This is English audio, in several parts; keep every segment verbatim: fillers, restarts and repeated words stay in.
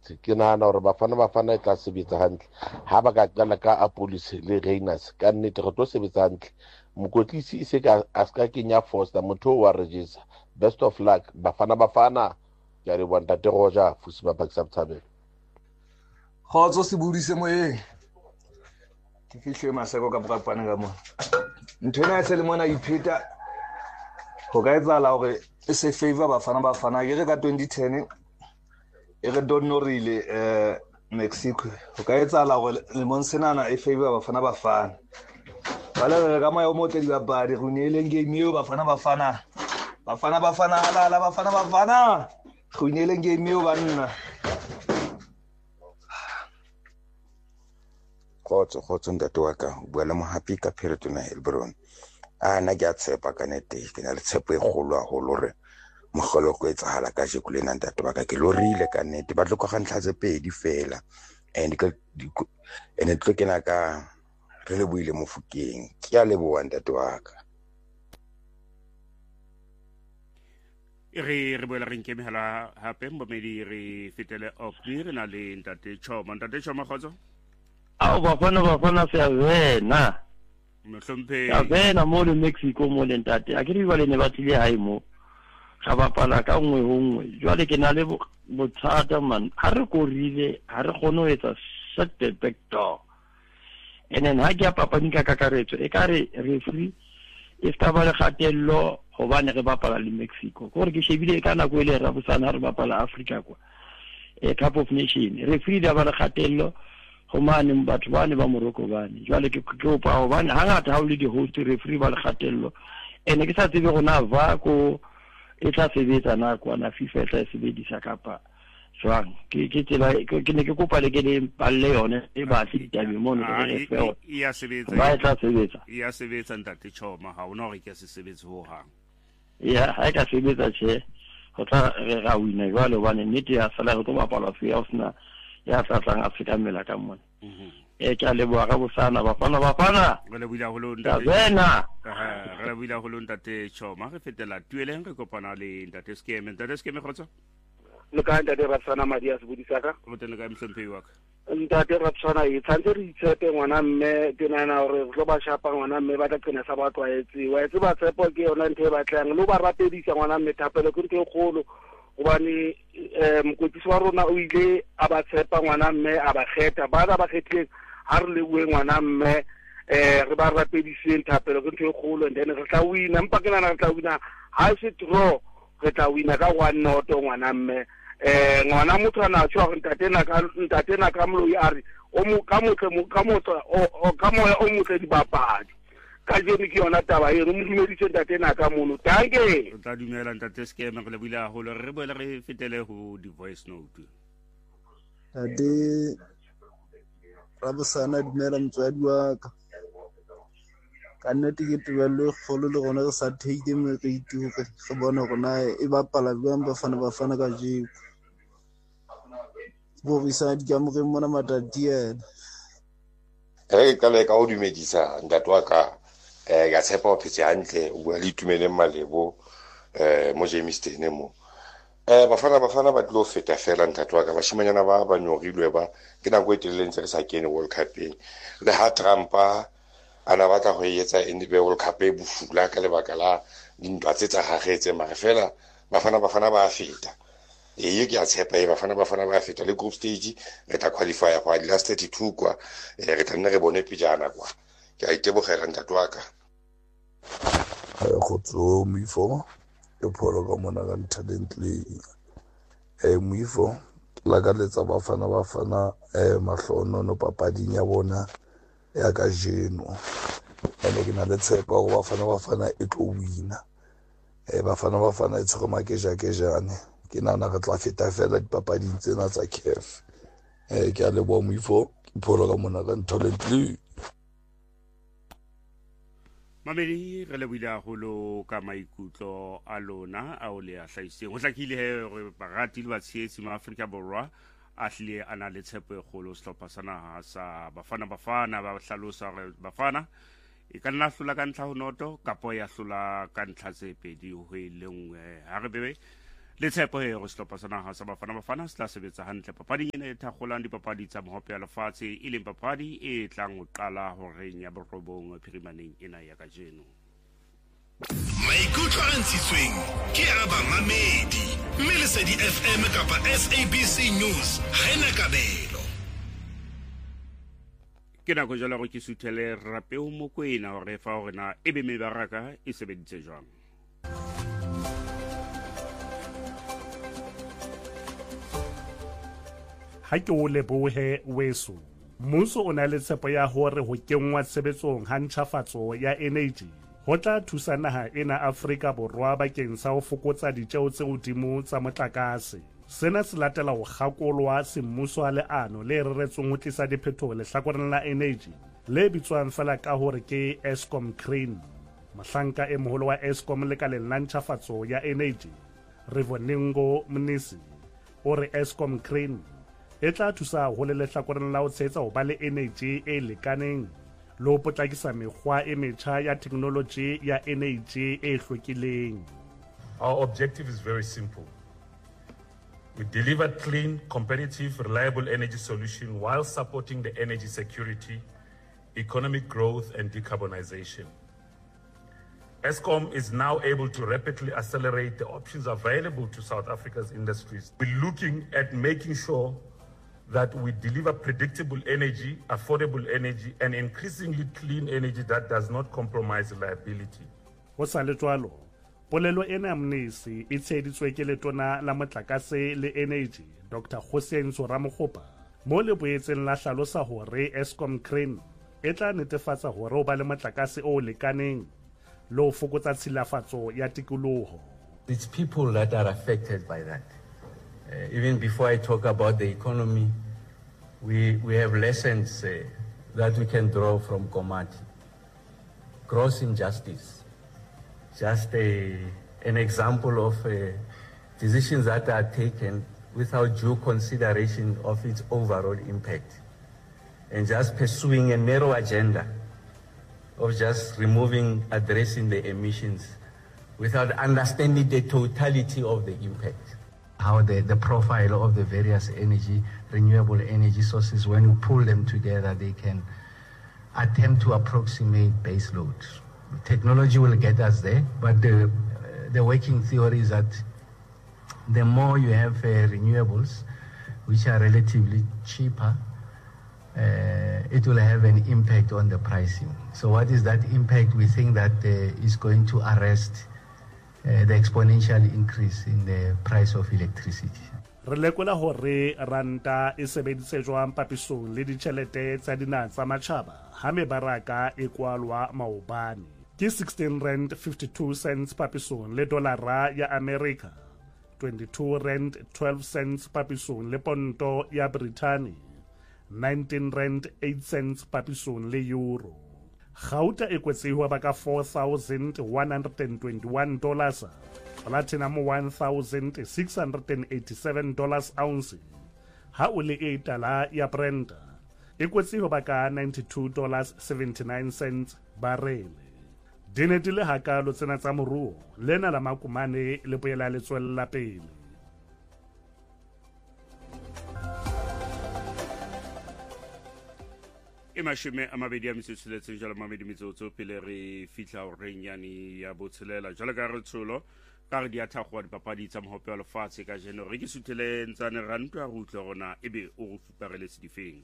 sebetse ke nahana hore Bafana Bafana e tla sebetsa hantle ha ba ka qala ka Apolis le Rangers ka nnete re tlo sebetsa hantle mokotlisi e se ka a ska kenya Foster motho wa register best of luck Bafana Bafana ke a re bona Tate Roger fusi ba Pakisa Botshabelo khotso se budise moyeng ke fihle maseko ka bopapane ka mona ntho ena e se le mona ipheta go ka etsala gore e se favor Bafana Bafana ke re ka twenty ten e re donorile eh Mexico go ka etsala gore le monsenana e favor Bafana Bafana bala re ka moya o motle di bapadi go neeleng game eo Bafana Bafana Bafana Bafana ala Bafana Bafana go neeleng game eo banna khotso khotso ntate wa ka o bua le mo happy ka Peretona Helbron a na ke a tshepa ka nete ke na le tshepo e kgolo haholo re mogolo go etsahala ka jeko le ntate wa ka ke lorile ka nete ba tlo go gantla tse pedi fela and ka ene tlo kena ka re le buile mo Fukeng ke a leboa ntate wa ka re re boela re nkemela hape mbomedi re fetele Okni re na le ntate Choma ntate Choma khotso ao Bafana Bafana se avena mohlompe ya vena mo le Mexico mo le ntate a ke re ba le ne ba tlile hae mo ga bapala ka nngwe ho nngwe jwale ke na le bothata man ha re korile ha re kgone ho etsa set the back door and then ha ke a papanika ka karetso e ka re referee e ska ba le khatello hobane re bapala le Mexico gore ke shebile ka nako ile ra bosana re bapala Africa kwa e Cup of Nation referee da ba le khatello homane batho bane ba Morocco bane jwale ke ke pa hobane hangata ha o le di host referee ba le khatello ene ke sa tsebe gona va ko e tla sebetsa na kwa na FIFA e tla sebedisa kapa jwang ke ke tsela ke ne ke kopa le ke le palle yone e ba tli tabe mono re fe ya sebetsa ba tla sebetsa ya sebetsa ntate Choma ha ona re ke se sebetse ho hang ya ha ka sebetsa che go tla re ga wina jwale bane nnete ya sala go bapala fe ya sna ya tla tlang Afrika mela ka mona e ke le boa ka bosana Bafana Bafana re le buila ho lo ntate vena ha re le buila ho lo ntate Choma re fetela tueleng re kopana le ntate Skeme ntate Skeme khotso le ka ntate Rapsana Madia se budisa ka mo teng ka mhlompe wa ka ntate Rapsana e tshantse re itshepe ngwana mme ke nana hore re tlo ba shapa ngwana mme ba tla tsena sa ba twaetse wa itse ba tsepo ke yona nthe ba tlang le ba rapedisa ngwana mme thapelo ke ntho e kgolo gobane eh mokotlisi wa rona o ile a ba tshepa ngwana mme a ba kgetha ba ba kgetleng ha re le bue ngwana mme eh re ba rapediseng thapelo ke ntho e kgolo and then re tla wina mpa ke nana re tla wina ha se draw re tla wina ka one not ngwana mme eh ngwana motho ana tswa go ntate na ka ntate na ka mlo ya re o mo ka motle mo ka motle o ka moya o motle di bapadi ka jeni ke yona taba e re mo dumedise ntate na ka mono tanke o tla dumela ntate Skeme re le buila holo re boela re fetele ho di voice note ade Rabosana dumela motswadi wa ka ka nnete ke tebello e kgolo le gona re sa theike meriti hore re bone gona e bapala jwang Bafana Bafana ka jeko Borisa di kamoreng mona matati ena re ka le ka o dumedisa ntate wa ka eh ya tshepa o phetse hantle o bua le Itumeleng Malebo eh mo Jamestown mo eh Bafana Bafana ba tlo feta fela ntate wa ka ba shimanyana ba ba nyorilwe ba ke na go eteleng tse re sa kene World Cup eng le ha Trumpa ana ba ka go etsa in the World Cup e bufula ka lebaka la dintwa tse tsa gagetse mara fela Bafana Bafana ba feta e ye ke a tshepa e Bafana Bafana ba feta le group stage re tla qualify kwa di last thirty-two kwa re tla nne re bone pijana kwa ke a itebogela ntate wa ka go tso moifo e pholo ka mona ka talently eh moifo la ka letsa Bafana Bafana eh mahlono no papading ya bona ya ka jeno ene ke na le tshepa go Bafana Bafana e tlo wina eh Bafana Bafana e tshego makeja kejane ke nana re tla feta fela dipapading tsena tsa C A F eh ke a le bo moifo ke pholo ka mona ka talently Mamedi re le buila holo ka maikutlo a lona a o le a hlaiseng go tlakile he re bagati le batsheetsi ma Afrika Borwa a hlile ana le tshepo e kgolo sehlopha sa naha sa Bafana Bafana ba hlalosa re Bafana e ka nna hlola ka ntlha ho noto kapo ya hlola ka ntlha tse pedi ho ile nngwe ha re bebe le tshepo he go sehlopha sa naga sa Bafana Bafana se tla sebetsa hantle papading ena e thakgolang dipapadi tsa mohope ya lefatshe e leng papadi e tlang ho qala horeng ya borobong phirimaneng ena ya kajeno. Maikutlo a ntshitsweng ke a bamamedi mme Lesedi F M kapa S A B C News ha ena kabelo. Ke nako jala go ke suthele Rapeo Mokoena hore fa hore na ebe mebaraka e sebeditse jwang. Ha ke o lebohe weso, mmuso o na le tshepo ya hore ho kenngwa tshebetsong ha ntjhafatso ya energy ho tla thusa naha ena Afrika Borwa bakeng sa ho fokotsa ditjeo tse hodimo tsa motlakase. Sena se latela ho kgakolwa semmuso a leano le reretsweng ho tlisa diphetoho lehlakoreng la energy le bitswang fela ka hore ke Eskom Crane. Mahlanka e moholo wa Eskom lekaleng la ntjhafatso ya energy, Rivoningo Mnisi, o re Eskom Crane e tla thusa ho le lehlakoreng la ho tshehetsa ho ba le energy e lekaneng le ho potlakisa mekgwa e metjha ya technology ya energy e hlwekileng. Our objective is very simple. We deliver clean, competitive, reliable energy solution while supporting the energy security, economic growth and decarbonization. Eskom is now able to rapidly accelerate the options available to South Africa's industries. We're looking at making sure that we deliver predictable energy, affordable energy, and increasingly clean energy that does not compromise reliability. Ho sa le jwalo, polelo ena Mnisi e tsheditswe ke letona la motlakase le energy Doctor Hossein Soramokgopa mo le boetseng la hlalosa hore Eskom Crane e tla netefatsa hore o ba le motlakase o lekaneng le ho fokotsa tshilafatso ya tikoloho. It's people that are affected by that. Uh, even before I talk about the economy, we, we have lessons uh, that we can draw from Komati. Gross injustice. Just a, an example of uh, decisions that are taken without due consideration of its overall impact. And just pursuing a narrow agenda of just removing, addressing the emissions without understanding the totality of the impact. How the, the profile of the various energy, renewable energy sources, when you pull them together, they can attempt to approximate base load. Technology will get us there, but the, the working theory is that the more you have uh, renewables, which are relatively cheaper, uh, it will have an impact on the pricing. So what is that impact? We think that uh, is going to arrest Uh, the exponential increase in the price of electricity. Re lekola hore ranta e sebeditse jwang papisong le ditjhelete tsa dinaha tsa matjhaba ha mebaraka e kwalwa maobane. Ke sixteen rand fifty-two cents papisong le dolara ya America, twenty-two rand twelve cents papisong le ponto ya Brittany, nineteen rand eight cents papisong le euro. Gauta e kwetsiwa baka four thousand one hundred twenty-one dollars, platinum one thousand six hundred eighty-seven dollars ounce, ha o le e tala ya Brent e kwetsiwa baka ninety-two dollars seventy-nine cents barrel. Dine di le hakalo tsena tsa moruo lena la makumane le boela le tswella pele. E mashome a mabedi a metso tsheletseng jalo mamedi metsotso pele re fihla horeng yani ya botshelela jalo ka re tsholo ka re di a thakgwa dipapadi tsa mohope wa lefatshe ka jeno re ke suthele ntsane rantu a re utlwe gona ebe o go fupareletse difeng.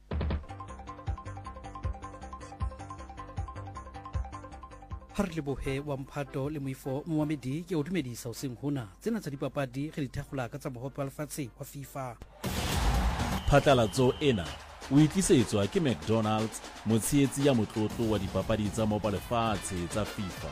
Ha re lebohe wa Mphato le Moifo Mohamedi ke o dumedisa o seng hona tsena tsa dipapadi re di thakgola ka tsa mohope wa lefatshe wa FIFA. Phatlalatso ena o itlisetswa ke McDonald's, motshehetsi ya motlotlo wa dipapadi tsa mohope wa lefatshe tsa FIFA.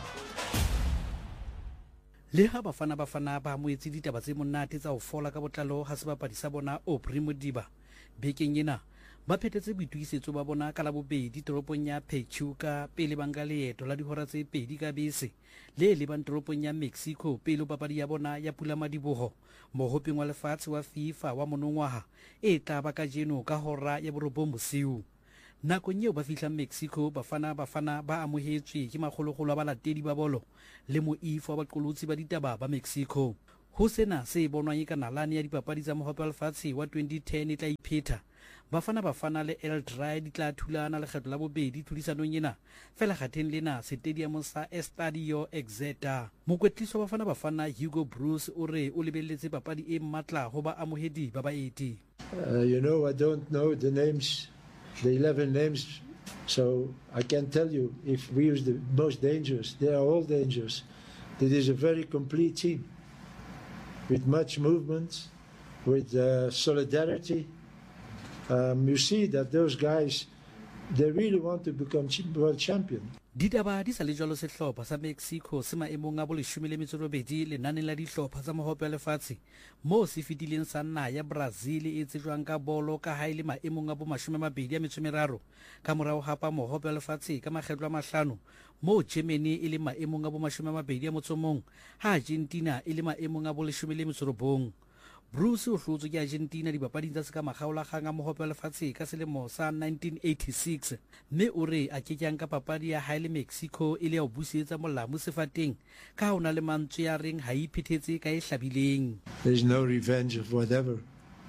Le ha Bafana Bafana ba amoetse ditaba tse monate tsa ho fola ka botlalo ha sebapadi sa bona Aubrey Modiba bekeng ena ba phethetse boitukisetso ba bona ka la bobedi toropong ya Pachuca pele ba nka leeto la dihora tse pedi ka bese le le bang toropong ya Mexico pele papadi ya bona ya Pula Madiboho mohopeng wa lefatshe wa FIFA wa monongwaha e tla ba ka jeno ka hora ya borobong bosiu. Nakong eo ba fihla Mexico Bafana Bafana ba amohetswe ke makgolokgolo a balatedi ba bolo le moifo wa baqolotsi ba ditaba ba Mexico. ho sena se bonwang ka nalane ya dipapadi tsa mohope wa lefatshe wa twenty ten e tla ipheta. Bafana Bafana le Eldrai di tla thulana lekgetlo la bobedi tlhodisanong ena fela kgatheng lena stadium sa Estadio Exeter. Mokwetliso wa Bafana Bafana Hugo Bruce o re o lebelletse papadi e matla ho ba amohedi ba baeti. Uh, you know, I don't know the names, the eleven names, so I can tell you if we use the most dangerous. They are all dangerous. It is a very complete team with much movement, with uh, solidarity. Um, you see that those guys, they really want to become world champion. Ditaba di sa le jalo sehlopha sa Mexico se maemong a boleshome le metso e robedi lenaneng la dihlopha tsa mohope wa lefatshe moo se fetileng sa naha ya Brazil e tsejwang ka bolo ka ha ile maemong a bo mashome a mabedi a metso e meraro ka morao hapa mohope wa lefatshe ka makgetlo a mahlano moo Germany e le maemong a bo mashome a mabedi a motso mong ha Argentina e le maemong a boleshome le metso e robong. Bruce o hlotswe ke Argentina dipapading tsa seka makgaolakgang a mohope wa lefatshe ka selemo sa nineteen eighty-six mme o re a kekang ka papadi ya hae le Mexico e le ya ho busetsa molamo sefateng ka ho na le mantswe ya reng ha iphethetse ka e hlabileng. There's no revenge of whatever.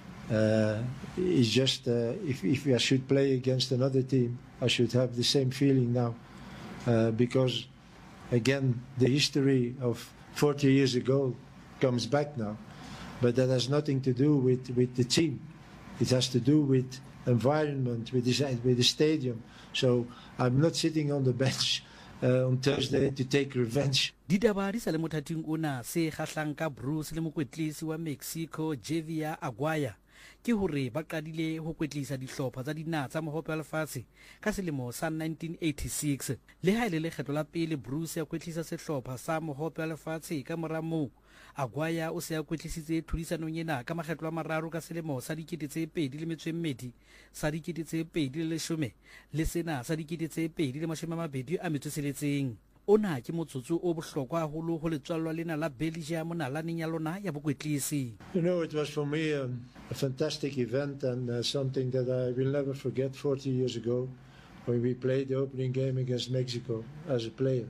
Uh, it's just uh, if, if I should play against another team, I should have the same feeling now. Uh, because, again, the history of forty years ago comes back now. But that has nothing to do with, with the team. It has to do with environment, with the, with the stadium. So I'm not sitting on the bench uh, on Thursday to take revenge. Ditaba di sa le mothating ona se kgahlang ka Bruce le mokwetlisi wa Mexico Javier Aguirre ke hore ba qadile ho kwetlisa dihlopha tsa dinaha tsa mohope wa lefatshe ka selemo sa nineteen eighty-six le ha ile le kgetlo la pele Bruce ya kwetlisa sehlopha sa mohope wa lefatshe ka mora moo Aguirre o se ya kwetlisitse tlhodisanong ena ka makgetlo a mararo ka selemo sa dikete tse pedi le metso e mmedi sa dikete tse pedi le leshome le sena sa dikete tse pedi le mashome a mabedi a metso seletseng. Ona ke motsotso o bohlokwa haholo ho letswallwa lena la Belgium nalaneng ya lona ya bokwetlisi. You know, it was for me um, a fantastic event and uh, something that I will never forget forty years ago when we played the opening game against Mexico as a player.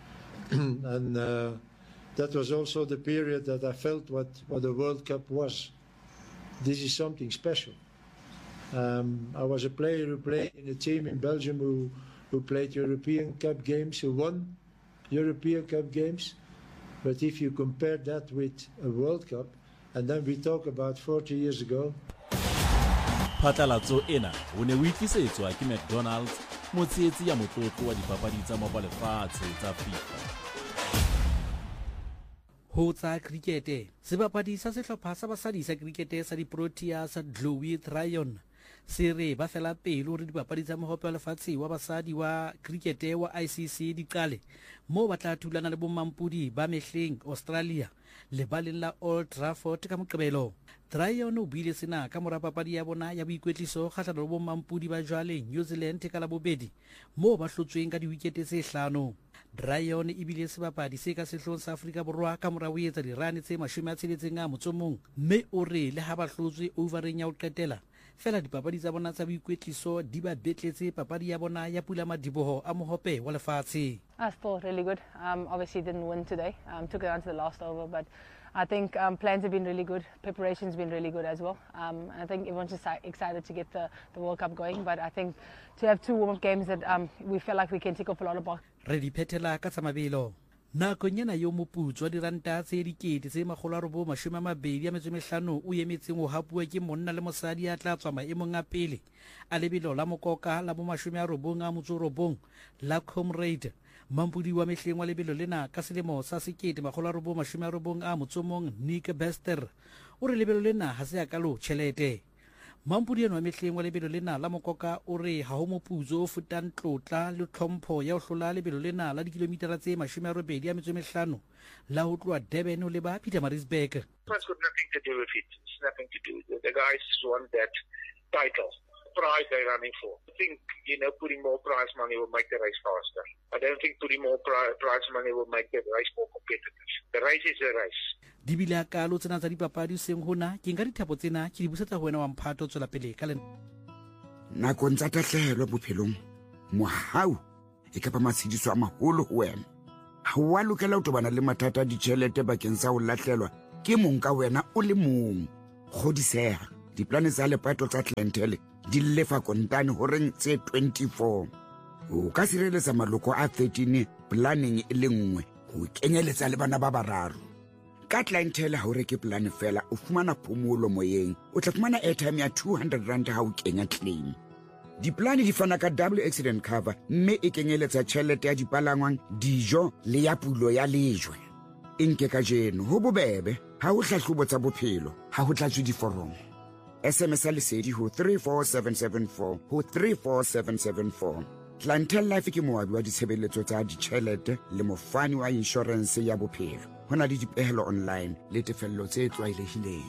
and uh, that was also the period that I felt what, what the World Cup was. This is something special. Um, I was a player who played in a team in Belgium who, who played European Cup games, who won European Cup games. But if you compare that with a World Cup, and then we talk about forty years ago. Phatlalatso ena o ne o itlisetswa ke McDonald's motsietsi ya motlotlo wa dipapadi tsa mohope wa lefatshe tsa FIFA. Ho tsa cricket sebapadi sa sehlopha sa basadi sa cricket sa di-Proteas Louis Tryon se re ba fela pele hore dipapadi tsa mohope wa lefatshe wa basadi wa cricket wa I C C di qale moo ba tla thulana le bomampudi ba mehleng Australia lebaleng la Old Trafford ka Moqebelo. Tryon o bile sena ka mora papadi ya bona ya boikwetliso kgahlano le bomampudi ba jwale New Zealand ka la bobedi moo ba hlotsweng ka diwikete tse hlano. Tryon e bile sebapadi se ka sehlong sa Afrika Borwa ka mora ho etsa dirane tse mashome a tsheletseng a motso mong mme o re le ha ba hlotswe overeng ya ho qetela fela dipapadi tsa bona tsa boikwetliso di ba betletse papadi ya bona ya pula madiboho a mohope wa lefatshe. I thought really good. Um, obviously didn't win today. Um, took it on to the last over, but I think um, plans have been really good. Preparation's been really good as well. Um, I think everyone's just excited to get the, the World Cup going. But I think to have two warm-up games that um, we feel like we can tick off a lot of boxes. Re di phethela ka tsamabelo. Nakong ena yo moputso wa diranta tse dikete tse makgolo a robo mashome a mabedi a metso e mehlano o emetseng ho hapuwa ke monna le mosadi a tla tswa maemong a pele a lebelo la mokoka la bo mashome a robong a motso robong la Comrade mampudi wa mehleng wa lebelo lena ka selemo sa sekete makgolo a robo mashome a robong a motso mong Nick Bester o re lebelo lena ha se ya kalo tjhelete. Mampudi eno wa mehleng wa lebelo lena la mokoka o re ha ho moputso o futang tlotla le tlhompho ya ho hlola lebelo lena la dikilometara tse mashome a robedi a metso e mehlano la ho tloha Durban ho leba Pietermaritzburg. It's got nothing to do with it. It's nothing to do with it. The guys want that title, prize they're running for. I think, you know, putting more prize money will make the race faster. I don't think putting more pri prize money will make the race more competitive. The race is a race. Dibila ka lo tsena tsa dipapadi seng hona ke nka dithapo tsena ke di busetsa ho wena wa mphato tswela pele ka lena nakong tsa tahlehelo bophelong mohau e ka ba matshediso a maholo ho wena ha wa lokela ho tobana le mathata a ditjhelete bakeng sa ho lahlelwa ke mong ka wena o le mong kgodisega diplane tsa lepato tsa clientele di lefa kontane horeng tse twenty-four o ka sireletsa maloko a thirteen planning e le nngwe go kenyeletsa le bana ba bararo ka clientele ha o reke plan fela o fumana phomolo moyeng o tla fumana airtime ya two hundred rand ha o kenya claim diplane di fana ka double accident cover mme e kenyeletsa tšhelete ya dipalangwang dijo le ya pulo ya lejwe e nke ka jeno ho bobebe ha o hlahlobo tsa bophelo ha ho tlatswe diforomo S M S lesedi ho three four seven seven four ho three four seven seven four Clientele Life ke moabi wa ditshebeletso tsa ditšhelete le mofani wa insurance ya bophelo ho na le dipehelo online le tefello tse tlwaelehileng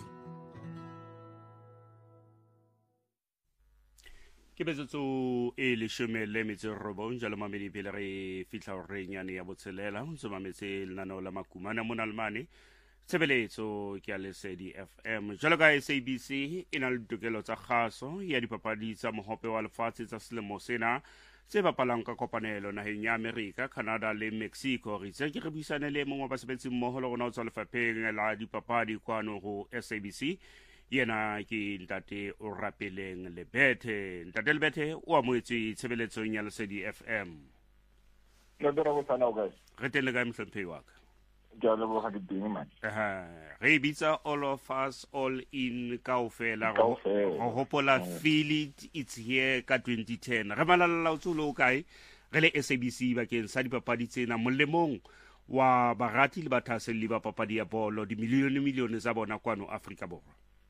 ke betsetso e leshome le metso robong jalo mamedi pele re fihla renyane ya botshelela ho ntse mametse lenaneo la makumana mona lemane tshebeletso ke ya Lesedi F M jalo ka S A B C e na le ditokelo tsa kgaso ya dipapadi tsa mohope wa lefatshe tsa selemo sena tse bapalang ka kopanelo naheng ya Amerika, Canada le Mexico. Re itse ke re buisane le mongwe wa basebetsi mmoho le rona o tswa lefapheng la dipapadi kwano ho S A B C yena ke ntate o rapeleng Lebethe. Ntate Lebethe o amoetse tshebeletsong ya Lesedi F M. Le dira go tsana o guys. Re teng le ka mhlomphei wa ka. Ke a leboga ke teng man. Aha, re bitsa all of us all in kaofela go hopola feel it it's here ka twenty ten. Re malala o tsolo kae re le S A B C bakeng sa dipapadi tsena molemong wa barati le bathaseli ba papadi ya bolo di milione milione tsa bona kwano Afrika Borwa.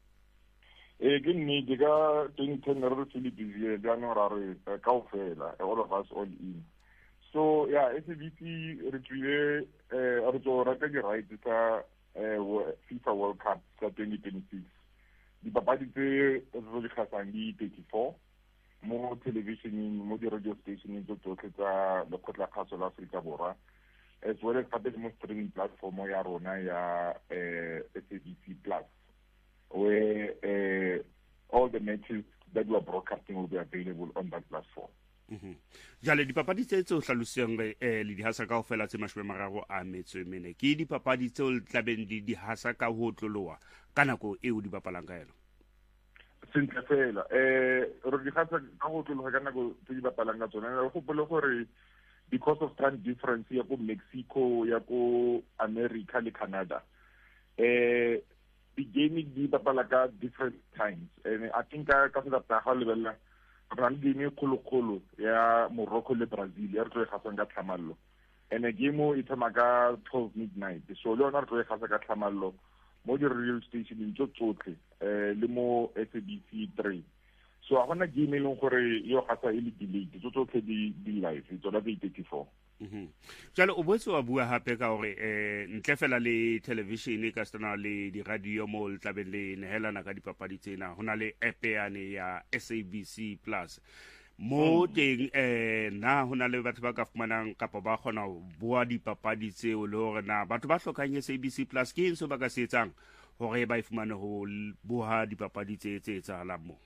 Eh ke nnete ka twenty ten re re feel it is here jaanong ra re kaofela all of us all in. So yeah, S A B C re tswile eh re tlo reka di rights tsa FIFA World Cup tsa twenty twenty-six. Di papadi tse re di khatsang di thirty-four mo television mo di radio station tse tsotlhe tsa lekgotla kgaso la Afrika Borwa as well as patel mo streaming platform ya rona ya eh S A B C Plus where uh, all the matches that we are broadcasting will be available on that platform. Mhm. Jale dipapadi tse tse o hlalosang re eh le di hasa kaofela tse mashome mararo a metswe mene ke dipapadi tse o tlabeng di di hasa ka ho tloloa ka nako eo di bapalang ka yona sentle fela eh re di hasa ka ho tloloa ka nako tse di bapalang ka tsona re gopole gore because of time difference ya ko Mexico ya ko America le Canada eh the game di bapala ka different times and I think ka ka se ta ha lebella ra le game kholo-kholo ya Morocco le Brazil ya re tlo e gasang ka tlhamallo and a game e thoma ka twelve midnight so le ona re tlo e gasa ka tlhamallo mo di radio station tso tsotlhe eh le mo S A B C three so a gona game e leng gore yo gasa e le delayed tso tsotlhe di di live e tsona di thirty-four. Mhm. Jalo o botse wa bua hape ka hore eh ntle fela le television ka stana le di radio mo le tlabeng le nehelana ka dipapadi tsena hona le app yane ya S A B C Plus mo teng eh na hona le batho ba ka fumanang kapa ba kgona ho bua dipapadi tseo le hore na batho ba hlokang S A B C Plus ke eng so ba ka se etsang hore ba ifumane ho bua dipapadi tse tse etsahalang mo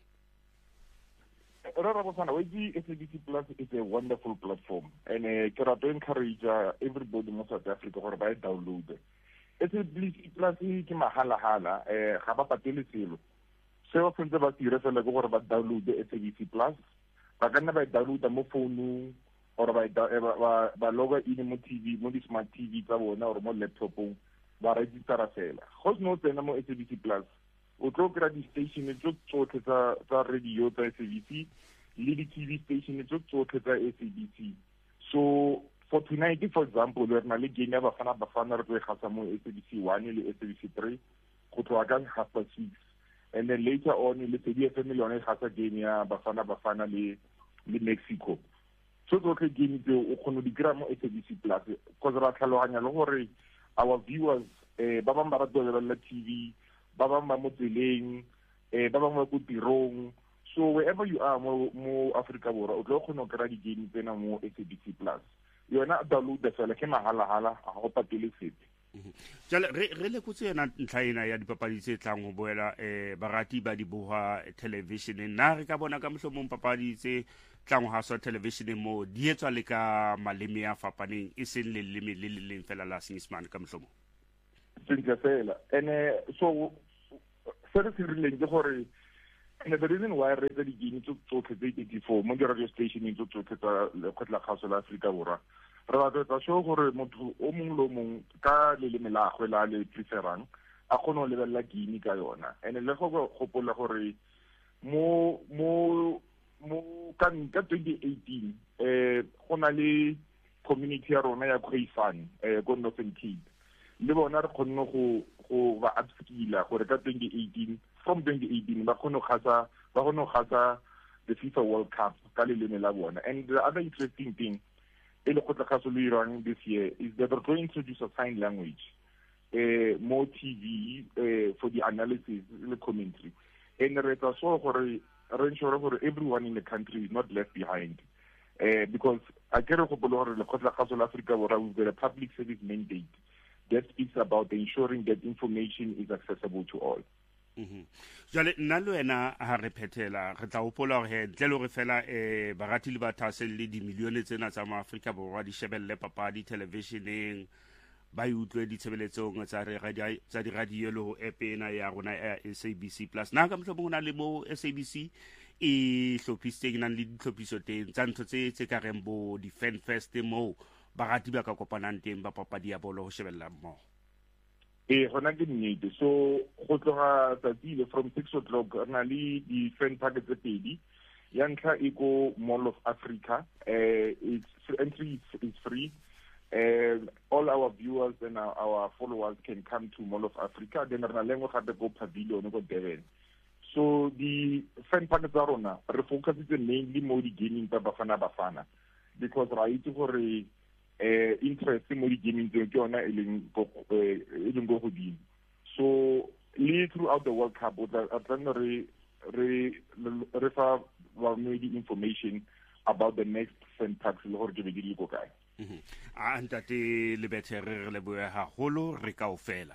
Rara Bosana, S A B C Plus is a wonderful platform, and I uh, to encourage uh, everybody in South Africa to buy download. S A B C Plus is mahala hala, ga ba patele selo. Se o fentse ba tire fela go gore ba download S A B C Plus. Ba kana ba download mo phone or ba ba ba loga in mo T V, mo di smart T V tsa bona or mo laptopong ba register fela. Go no tsena mo S A B C Plus. O tlo kry di station tso tsotlhe tsa tsa radio tsa S A B C le di T V station tso tsotlhe tsa S A B C. So for tonight, for example, re na le game ya Bafana Bafana re tlo e gasa mo S A B C one le S A B C three go tloa ka half past six, and then later on le Lesedi F M le yone e gasa game ya Bafana Bafana le le Mexico. So tsotlhe game tseo o kgona di kry mo S A B C Plus because ra tlhaloganya le gore our viewers eh ba bang ba rata go lebelela T V ba bang ba mo tseleng eh ba bang ba go tirong so wherever you are mo mo Africa Borwa o tlo kgona go kry di game tsena mo S A B C Plus yona download the fela ke mahala hala a go patele sepe. Jale re re le kutse na ntlhaina ya dipapadi tse tlang go boela eh barati ba di boha television na re ka bona ka mohlomong papadi tse tlang ha so television mo di etswa le ka maleme ya fapaneng e seng le leme le le leng fela la Sisman ka mohlomong sentle fela. And uh, so se re se rileng ke gore and the reason why re tsa di-game tso tsotlhe tse eighty-four mo di-radio stationeng tso tsotlhe tsa lekgotla la kgaso la Aforika Borwa re batla tsa show gore motho o mongwe le o mongwe ka leleme la gagwe la le preferang a kgone go lebelela game ka yona. And le go gopola gore mo mo mo ka twenty eighteen eh go na le community ya rona ya Khoifane eh go Northern Cape le bona re kgonne go go ba upskilla gore ka twenty eighteen from twenty eighteen ba kgone go gasa ba kgone go gasa the FIFA World Cup ka leleme la bona. And the other interesting thing e le go tla gaso le irang this year is that they're going to introduce a sign language uh, more T V uh, for the analysis the commentary. And re tla so gore re ensure gore everyone in the country is not left behind. Uh, because I care go bolo gore le khotla gaso la Africa Borwa we've got a public service mandate that speaks about ensuring that information is accessible to all. Mhm. Jale nna le wena ha re phethela re tla hopola gore ntle le gore fela eh barati le bathase le di milione tsena tsa Afrika Borwa di shebelle papadi televisioneng ba utlwe di tshebeletsong tsa re tsa di radio le ho app ena ya rona ya S A B C Plus na ka mhlomong ona le mo S A B C e hlophisitseng nang le ditlhophiso teng tsa ntho tse tse ka reng bo di fan fest mo barati ba ka kopanang teng ba papadi ya bolo ho shebella mo. Eh hona ke nnete so go tloga tsatsi from six o'clock na le di fan packets tse pedi ya ntlha e go Mall of Africa uh, it's entry is free. Uh, all our viewers and our, our followers can come to Mall of Africa then re na lengwe gape go pavilion go Durban. So the fan packets tsa rona re focusitse mainly mo di gaming tsa Bafana Bafana because ra itse gore uh, interest mo di gaming tse ke yona e leng go e leng go godimo. So le throughout the World Cup a tsana re re re fa wa di information about the next fan packs le gore ke be di go kae. Mhm. A ntate le bethe re re le boya haholo re kaofela.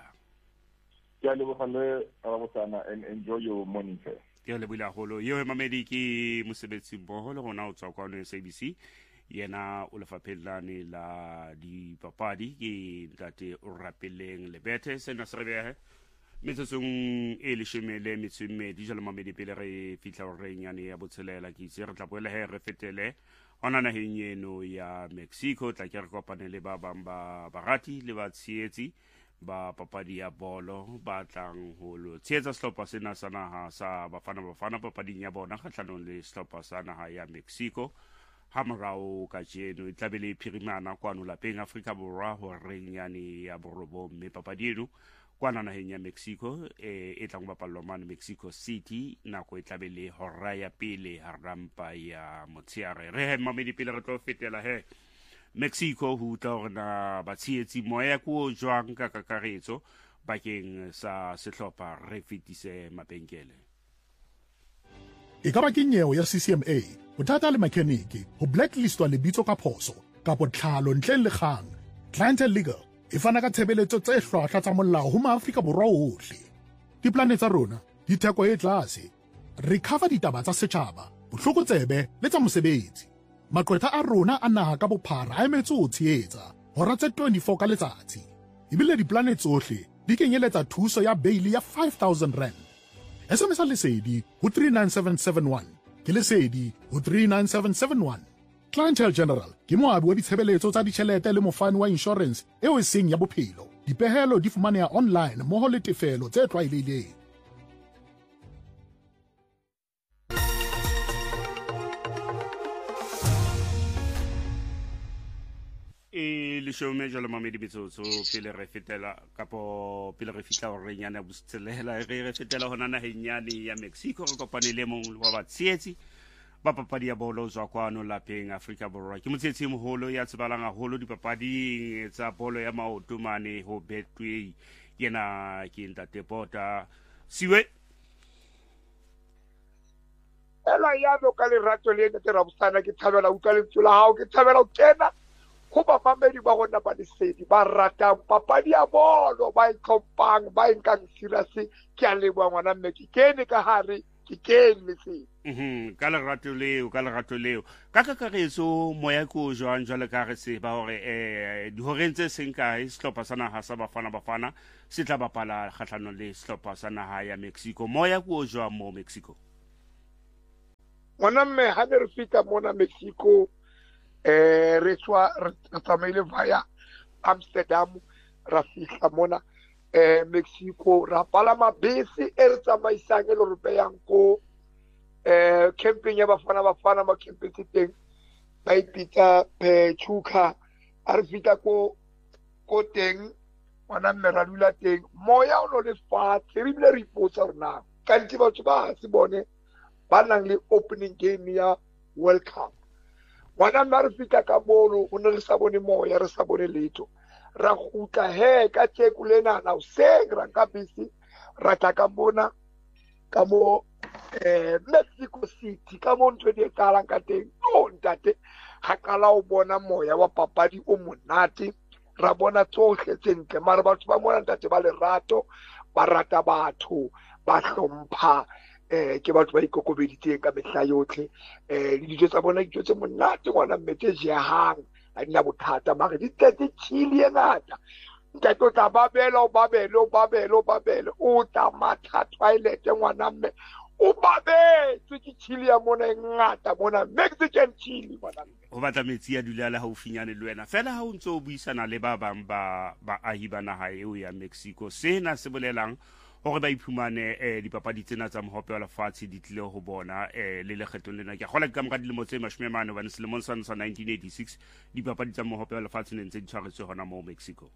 Ke a leboga le Rabosana and enjoy your morning sir. Ke a leboga haholo yo mamedi ke mosebetsi mmoho le gona o tswa kwa no S A B C yena o le fapellane la di papadi ke ntate o rapeleng le bethe sena se re behe metsong e le shemele metsemme di jalo mamedi pele re fitla o re nyane ya botshelela ke itse re tla boela he re fetele ona na henyeno ya Mexico tla ke re kopane le ba bang ba barati le ba tsietsi ba papadi ya bolo ba tlang ho lo tsietsa sehlopha sena sa naha sa Bafana Bafana papading ya bona kgahlanong le sehlopha sa naha ya Mexico ha morao ka jeno e tlabele phirimana kwano lapeng Afrika Borwa ho renyane ya borobo mme papadi eno kwana naheng ya Mexico e e tlang bapalwa man Mexico City nako e tlabele hora ya pele ha rampa ya motsiare re he mamedi pele re tlo fetela he Mexico hu tla ba tsietsi moya ko jwang ka kakaretso bakeng sa sehlopha re fetise mabenkele e ka ba ke nyeo ya C C M A bothata le mechanic ho blacklistwa lebitso ka phoso ka botlhalo ntle le kgang clientele legal e fana ka tshebeletso tse hlwahlwa tsa molao ho maAfrika Borwa ohle diplane tsa rona ditheko e tlase re cover ditaba tsa setjhaba bohlokotsebe le tsa mosebetsi maqwetha a rona a naha ka bophara a emetse ho tshehetsa hora tse twenty-four ka letsatsi ebile diplane tsohle di kenyeletsa thuso ya bail ya five thousand rand S M S lesedi ho three nine seven seven one ke lesedi ho three nine seven seven one. Clientele General ke moabi wa ditshebeletso tsa ditjhelete le mofani wa insurance eo e seng ya bophelo dipehelo di fumaneha online mmoho le tefelo tse tlwaelehileng. e le shome jalo mamedi bitsotso pele re fetela kapo pele re fitla o re nyane botselela re re fetela hona na henyane ya Mexico re kopane le mong wa batsietsi ba papadi ya bolo zwa kwano lapeng Afrika Borwa ke motsietsi moholo ya tsebalang haholo dipapading tsa bolo ya maoto mane ho Betway yena ke ntate Pota siwe ela ya no ka le rato le ntate Rabosana ke thabela utlwa le tsula hao ke thabela o kena go ba mamedi ba gona ba lesedi ba rata papadi ya bolo ba itlhompang ba inkang serious ke a leboa ngwana mme ke kene ka hare ke keng le se mhm ka lerato leo ka lerato leo ka kakaretso moya ko jwang jwale ka re se ba hore eh dihoreng tse seng kae sehlopha sa naha sa Bafana Bafana se tla bapala kgahlano le sehlopha sa naha ya Mexico moya ko jwang mo Mexico ngwana mme ha ne re fita mona Mexico eh re tswa re tsamaile via Amsterdam ra fihla mona eh Mexico ra palama bese e re tsamaisang e le re beyang ko eh camping ya Bafana Bafana ma camping teng ba ipita Pachuca a re fita ko ko teng ngwana mme ra dula teng moya o no le fatshe re bile re ipotsa rona ka ntse batho ba se bone ba nang le opening game ya World Cup ngwana mme re fita ka bolo o ne re sa bone moya re sa bone letho ra gutla he ka tseku lena na o se ra ka bisi ra tla ka bona ka mo eh Mexico City ka mo ntwe di tala ka teng no ntate ga kala o bona moya wa papadi o monate ra bona tsohle tsentle mara batho ba mona ntate ba le rato ba rata batho ba hlompha eh ke batho ba ikokobeditseng ka mehla yotlhe eh le dijo tsa bona dijo tse monate ngwana mmetse jehang a dina bothata mare di tete chili e ngata ntate o tla babela o babele o babele o babele o tla matha toilet ngwana mme o babetse ke chili ya mona e ngata mona Mexican chili ngwana o batla metsi a dula la haufinyane le wena fela ha o ntse o buisana le ba bang ba ba ahi ba naha eo ya Mexico sena se bolelang hore ba iphumane eh dipapadi tsena tsa mohope wa lefatshe di tlile ho bona eh le lekgetong lena ke gola ka mora dilemo tse mashome mane ba selemong sa nineteen eighty-six dipapadi tsa mohope wa lefatshe ne ntse di tshwaretswe hona mo Mexico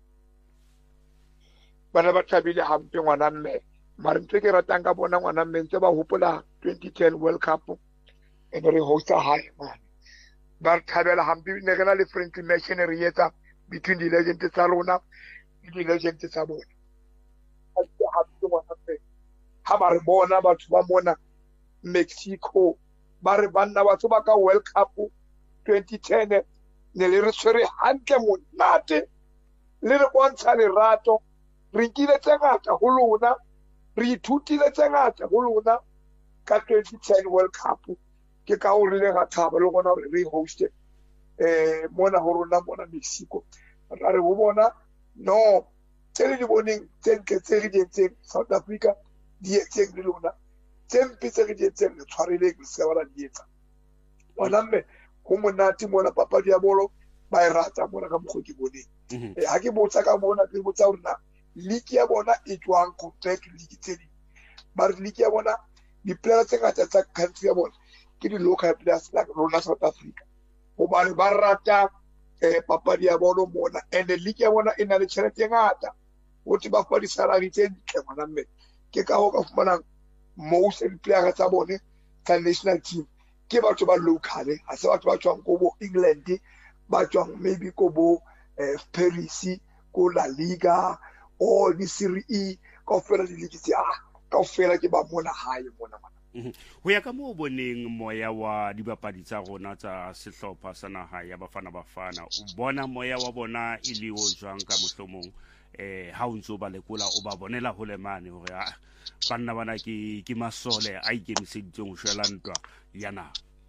bana ba thabile hampe ngwana mme mare ntse ke ratang ka bona ngwana mme ntse ba hopola twenty ten World Cup e re hosta high man ba thabela hampe ne re na le friendly match ne re etsa between the legends tsa rona le the legends tsa bona ha ba re bona batho ba mona Mexico ba re banna batho ba ka World Cup twenty ten ne le re tshwere hantle monate le re bontsha lerato re nkile tse ngata ho lona re ithutile tse ngata ho lona ka twenty ten World Cup ke ka o re le ga thaba le gona re host eh mona ho rona mona Mexico ra re ho bona no tse di boneng tse ke tse di etseng South Africa di etseng le lona tse mpe tse di etseng le tshwarele ke se ba di etsa bona mme ho monate mona papadi ya bolo ba e rata mona ka mokgo ke boneng eh ha ke botsa ka bona ke botsa rona league ya bona e tswang contract league tse di ba re league ya bona di player tse ngata tsa country ya bona ke di local players like rona South Africa ho ba re ba rata eh papadi ya bolo mona and the league ya bona e na le tšhelete ngata o ti ba fa di salary tse ntle mona mme ke ka ho ka fumana most player tsa bone tsa national team ke batho ba local ha se batho ba tswang ko bo England ba tswang maybe ko bo eh, Paris ko La Liga o di Serie E ka fela di league tse ah ka fela ke ba mona hae mona ho ya ka mo boneng moya wa dibapadi tsa rona tsa sehlopha sa naha ya Bafana Bafana o bona moya wa bona e le o jwang ka mohlomong eh ha o ntse o ba lekola o ba bonela ho le mane hore a banna bana ke ke masole a ikemiseditseng ho shwela ntwa yana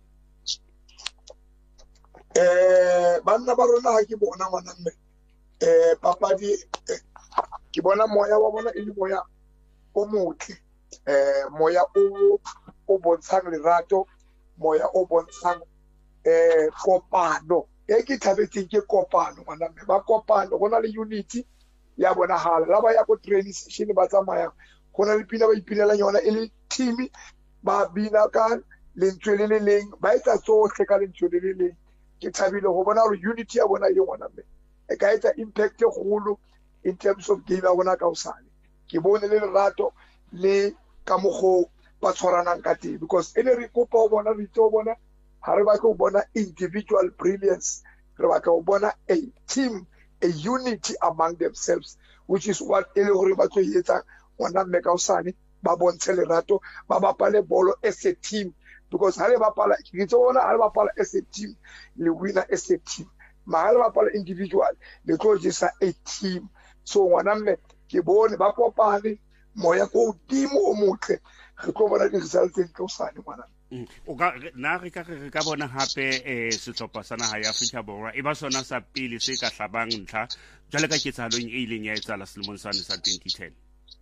eh banna ba rona ha ke bona ngwana mme eh papadi ke bona moya wa bona e le moya o motle eh moya o o bontshang lerato moya o bontshang eh kopano e ke thabetseng ke kopano ngwana mme ba kopano gona le unity ya bona hala la ba ya go training session ba tsamaya gona le pina ba ipilela yona e le team ba bina ka lentswe le le leng ba etsa tsohle ka lentswe le le leng ke thabile go bona gore unity ya bona e le ngwana mme e ka etsa impact e golo in terms of game ya bona ka usane ke bone le lerato le ka mogo ba tshwaranang ka teng because ene re kopa o bona re tlo bona ha re ba go bona individual brilliance re ba ka bona a team a unity among themselves which is what ele gore ba tlo etsa ngwana mme ka usane ba bontshe lerato ba bapale bolo as a team because ha le bapala ke tlo bona ha le bapala as a team le winner as a team ma ha le bapala individual le tlo jesa a team so ngwana mme ke bone ba kopane moya ko dimo o motle re tlo bona di-result tse ntle osane ngwana. o ka na re ka re ka bona hape eh setlhopha sa naga ya Afrika Borwa e ba sona sa pele se ka hlabang ntlha jwale ka ketsahalong e ileng ya etsala selemong sane sa twenty ten.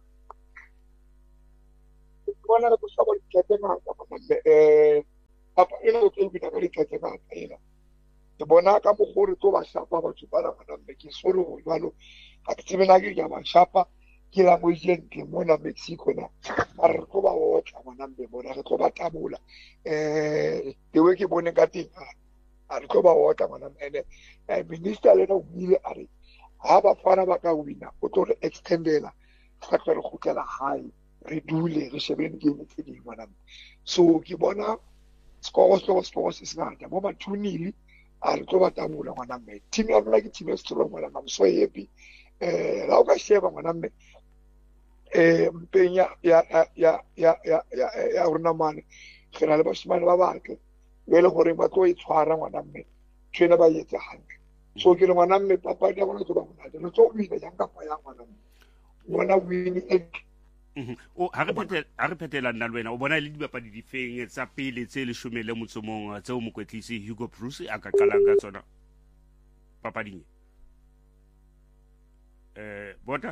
Bona re go hlaba ditlhetse ngata um papa ena o tlo e bina ka ditlhetse ngata ena ke bona ka mogore tlo ba shapa batho ba la ngwana mme ke solo go jwalo ga ke tsebe na ke ya ba shapa ke la mo jentle mona Mexico na ba re tlo ba otla ngwana mme bona re tlo ba tabola um the way ke bone ka teng a re tlo ba otla ngwana mme ene minister le na o bile a re ha ba fana ba ka wina o tlo re extendela ka tlo re khutlela hae re dule re shebeleng game tse ding ngwana so ke bona score score score se ngata mo ba two nil a re tlo ba tabola ngwana mme team ya rona ke team e strong ngwana I'm so happy eh la o ka sheba ngwana mme eh mpenya ya ya ya ya ya ya rona mane re na le bashimane ba batle le le gore ba tlo e tshwara ngwana mme tshwena ba yetse hantle so ke re ngwana mme papa ya bona tlo ba bona re tlo wina ya ka pa ya ngwana mme bona win e o ha re phete ha re phetela nna le wena o bona le dibapadi di feng tsa pele tse le shomele motsomong tse o mokwetlisi Hugo Bruce a ka qalang ka tsona papading eh bota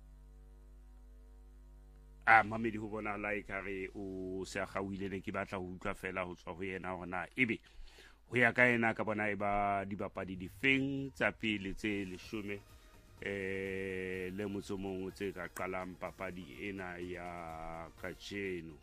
a mamedi ho bona like re o se a gawile ne ke batla ho utlwa fela ho tswa ho yena hona ebe ho ya ka ena ka bona e ba dibapadi di feng tsa pele tse le shome eh le motsomong tse ka qalang papadi ena ya kajeno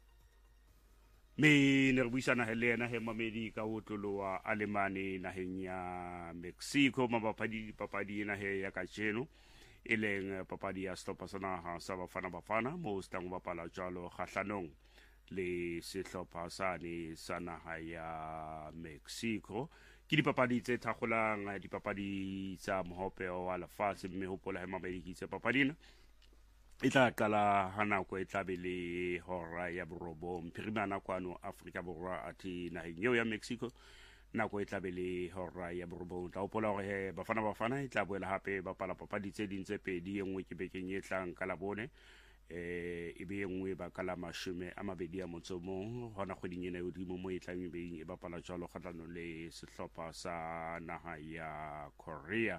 me ne re buisana le yena he mamedi ka ho tloloa Alemane naheng ya Mexico mabapadi papadi ena he ya kajeno e leng papadi ya Sehlopha sa naha sa Bafana Bafana mo stang bapala jalo kgahlanong le sehlopha sane sa naha ya Mexico ke dipapadi tse thakgolang dipapadi tsa mohope wa lefatshe mme hopola he mabedi ke tse papadina e tla qala ha nako e tla be le hora ya borobong phirimana kwano Afrika Borwa ati naheng eo ya Mexico nako e tla be le hora ya borobong tla hopola hore he Bafana Bafana e tla boela hape bapala papadi tse ding tse pedi e nngwe ke bekeng e tlang ka labone eh e be engwe ba kala mashome a mabedi a motsomong hona kgweding ena yo dimo mo e tlang e beng e bapala jalo kgatlano le sehlopha sa naha ya Korea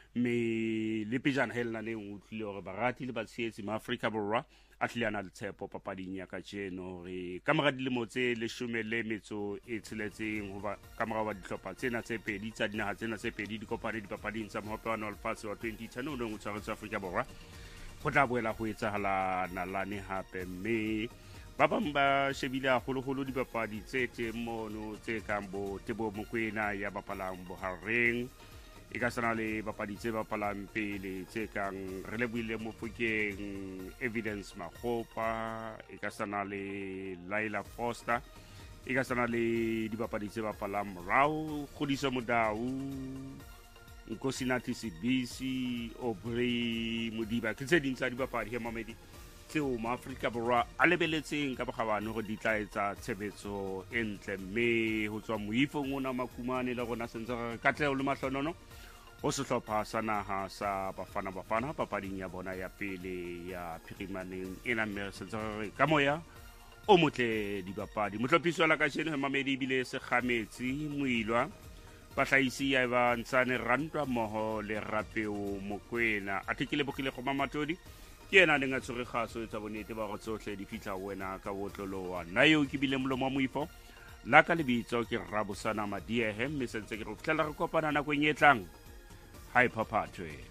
me le pejana helna ne o tlile hore barati le batsheetsi ma Afrika Borwa a tlile ana le tshepo papading ya kajeno re kamera dilemo tse leshome le metso e tsheletseng hoba kamera wa dihlopha tsena tse pedi tsa dinaha tsena tse pedi di kopane dipapading tsa mohope wa Nolfatse wa twenty ten o neng o tshwaretse Afrika Borwa go tla boela go etsahala nalane hape mme ba bang ba shebile haholo-holo dibapadi tse teng mono tse kang bo Tebo Mokoena ya bapalang bohareng e ka sana le bapadi tse bapalang pele tse kang Relebohile Mofokeng Evidence Makgopa e ka sana le Laila Foster e ka sana le dibapadi tse bapalang morao Kgodiso Modau Nkosinathi Sibisi Aubrey Modiba ke tse ding tsa dibapadi he mamedi tseo ma Afrika Borwa a lebeletseng ka bogabane go di tla etsa tshebetso e ntle mme ho tswa moifong ona makumane le rona sentse re katleo le mahlonono ho sehlopha sa naha sa Bafana Bafana papading ya bona ya pele ya phirimaneng ena mme sentse re ka moya o motle dibapadi motlhophiso la ka jeno he mamedi bile se kgametsi moilwa bahlaisi ya ba ntsane rantwa moho le Rapeo Mokoena atikile bokile go mamatodi ke ena le ngatsore kgaso tsa bonete ba go tsohle di fitla wena ka botlolowa na yo ke bile mlomo moifo la ka lebitso ke Rabosana Madiehe mme sentse ke re fitlela re kopana na go nyetlang hai papatwe